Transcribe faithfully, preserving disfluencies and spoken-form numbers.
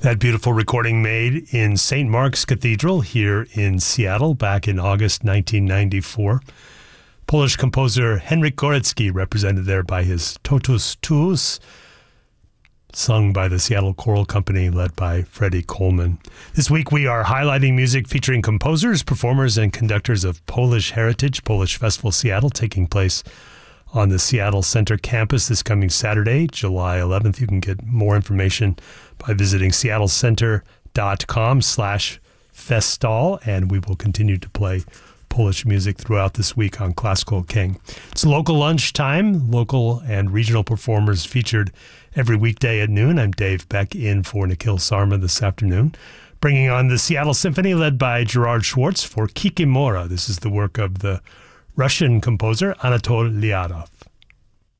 That beautiful recording made in Saint Mark's Cathedral here in Seattle back in August nineteen ninety-four. Polish composer Henryk Górecki, represented there by his Totus Tuus, sung by the Seattle Choral Company led by Freddie Coleman. This week we are highlighting music featuring composers, performers, and conductors of Polish Heritage, Polish Festival Seattle, taking place on the Seattle Center campus this coming Saturday, July eleventh. You can get more information by visiting seattlecenter.com slash festal, and we will continue to play Polish music throughout this week on Classical King. It's local lunchtime, local and regional performers featured every weekday at noon. I'm Dave Beck in for Nikhil Sarma this afternoon, bringing on the Seattle Symphony led by Gerard Schwartz for Kikimora. This is the work of the Russian composer Anatol Lyadov.